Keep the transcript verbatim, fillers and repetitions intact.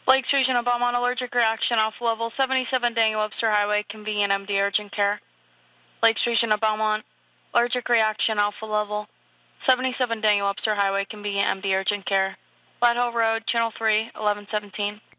Lakes Regional Belmont allergic reaction alpha level seventy-seven Daniel Webster Highway, convenient M D urgent care. Lakes Regional Belmont allergic reaction alpha level seventy-seven Daniel Webster Highway, convenient M D urgent care. Flat Hill Road, Channel three, eleven seventeen.